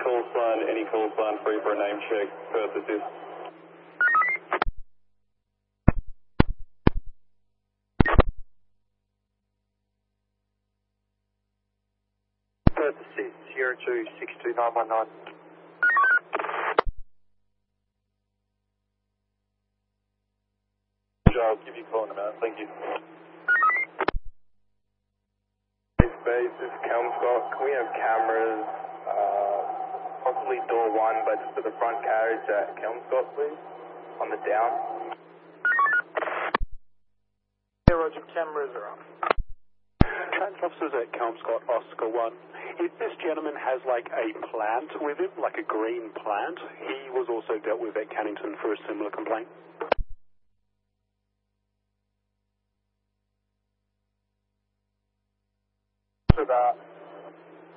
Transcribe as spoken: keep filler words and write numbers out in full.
call sign, any call sign free for a name check, Perth assist. Perth assist, zero two six two nine one nine. I'll give you a call in a minute, thank you. Space, this is Kelmscott. Can we have cameras, uh, possibly door one, but just for the front carriage at Kelmscott, please? On the down. Yeah, Roger, cameras are up. Transit officers at Kelmscott, Oscar one. If this gentleman has like a plant with him, like a green plant, he was also dealt with at Cannington for a similar complaint.